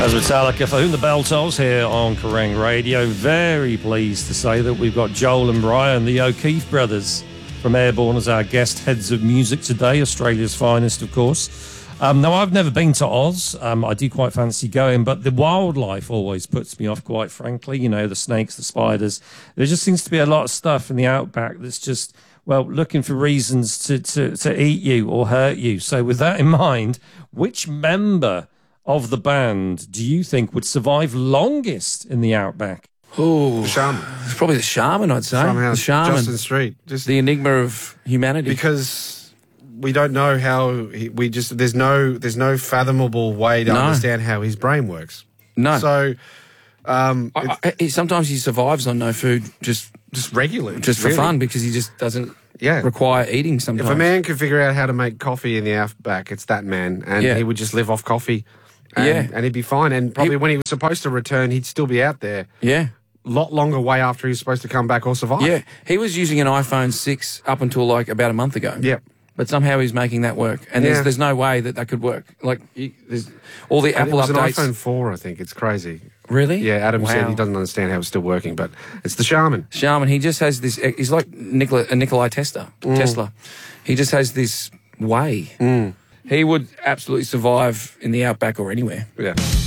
As Metallica for Whom the Bell Tolls here on Kerrang Radio. Very pleased to say that we've got Joel and Brian, the O'Keefe brothers from Airborne, as our guest heads of music today, Australia's finest, of course. Now, I've never been to Oz. I do quite fancy going, but the wildlife always puts me off, quite frankly. You know, the snakes, the spiders. There just seems to be a lot of stuff in the outback that's just, well, looking for reasons to eat you or hurt you. So with that in mind, which member of the band do you think would survive longest in the outback? Oh, The Shaman. it's probably the Shaman, I'd say. Somehow, The Shaman. Justin Street. Just The enigma of humanity. because we don't know how there's no fathomable way to understand how his brain works. No. So Sometimes he survives on no food just regularly, for fun because he just doesn't require eating sometimes. If a man could figure out how to make coffee in the outback, it's that man, and he would just live off coffee. And he'd be fine. And probably when he was supposed to return, he'd still be out there. Yeah. A lot longer way after he was supposed to come back or survive. Yeah. He was using an iPhone 6 up until like about a month ago. Yep. But somehow he's making that work. And there's no way that could work. Like, there's all the Apple updates. updates. An iPhone 4, I think. It's crazy. Really? Yeah, Adam said Wow. he doesn't understand how it's still working, but it's the Shaman. Shaman, he just has this, he's like Nikolai Tesla. He just has this way. He would absolutely survive in the outback or anywhere. Yeah.